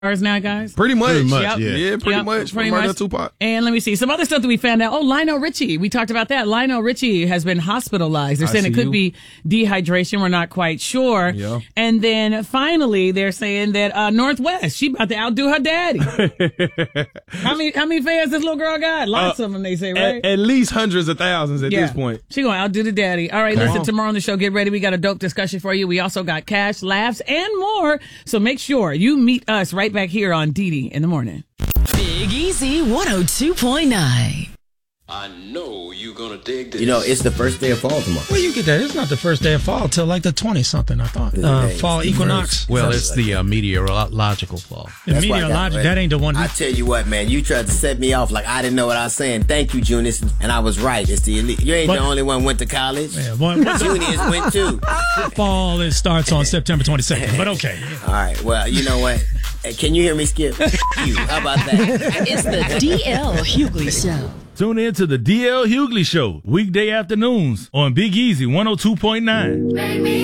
now, guys. Pretty much. Yep. Yeah, pretty much. Pretty Murder much. Tupac. And let me see. Some other stuff that we found out. Oh, Lionel Richie. We talked about that. Lionel Richie has been hospitalized. They're saying it could be dehydration. We're not quite sure. Yeah. And then finally, they're saying that Northwest, she about to outdo her daddy. How many fans this little girl got? Lots of them, they say, right? At least hundreds of thousands at this point. She going to outdo the daddy. All right, listen, tomorrow on the show, get ready. We got a dope discussion for you. We also got cash, laughs, and more. So make sure you meet us right back here on Dee in the morning. Big Easy 102.9. I know you're gonna dig this. You know, it's the first day of fall tomorrow. Where you get that? It's not the first day of fall till like the 20-something, I thought. Fall equinox. Well, it's the meteorological fall. The meteorological, that ain't the one. I tell you what, man, you tried to set me off like I didn't know what I was saying. Thank you, Junius. And I was right. It's the elite. You ain't the only one went to college. Yeah, Junius went too. Fall, it starts on September 22nd, but okay. All right, well, you know what? Hey, can you hear me, Skip? How about that? It's the DL Hughley Show. Tune in to the DL Hughley Show, weekday afternoons on Big Easy 102.9.